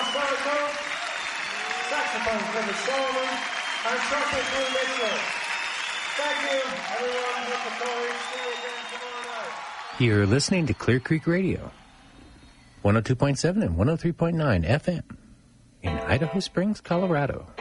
Sarko, saxophone Clifford Solomon, and trumpet Drew Mitchell. Thank you, everyone. Mr. Corey. See you again tomorrow night. You're listening to Clear Creek Radio, 102.7 and 103.9 FM in Idaho Springs, Colorado.